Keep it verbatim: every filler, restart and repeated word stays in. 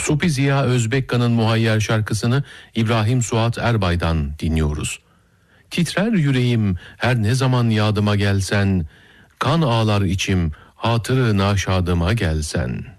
Supi Ziya Özbekkan'ın muhayyer şarkısını İbrahim Suat Erbay'dan dinliyoruz. Titrer yüreğim her ne zaman yadıma gelsen, kan ağlar içim hatırı naşadıma gelsen.